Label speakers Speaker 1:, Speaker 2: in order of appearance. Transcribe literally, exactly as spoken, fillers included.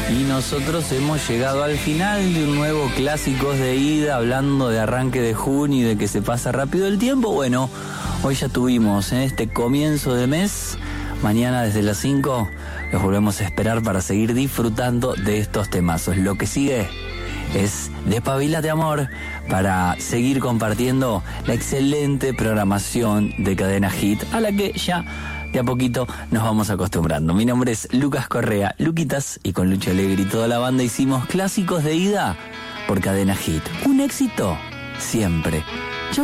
Speaker 1: Y nosotros hemos llegado al final de un nuevo Clásicos de Ida, hablando de arranque de junio y de que se pasa rápido el tiempo. Bueno, hoy ya tuvimos en este comienzo de mes. Mañana desde las cinco los volvemos a esperar para seguir disfrutando de estos temazos. Lo que sigue es Despabilate Amor, para seguir compartiendo la excelente programación de Cadena Hit, a la que ya de a poquito nos vamos acostumbrando. Mi nombre es Lucas Correa, Luquitas, y con Lucho Alegre y toda la banda hicimos Clásicos de Ida por Cadena Hit. Un éxito siempre.